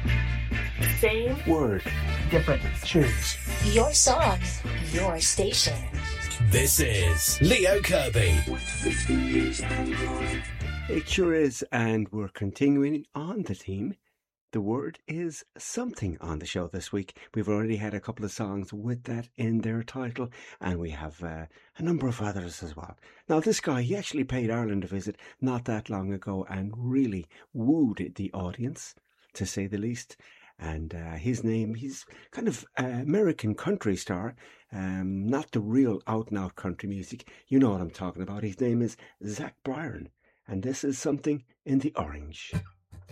Same word, different tunes. Your song, your station. This is Leo Kirby. It sure is, and we're continuing on the theme. The word is something on the show this week. We've already had a couple of songs with that in their title, and we have a number of others as well. Now, this guy, he actually paid Ireland a visit not that long ago and really wooed the audience, to say the least. And his name, he's kind of American country star, not the real out-and-out country music. You know what I'm talking about. His name is Zach Bryan, and this is Something in the Orange.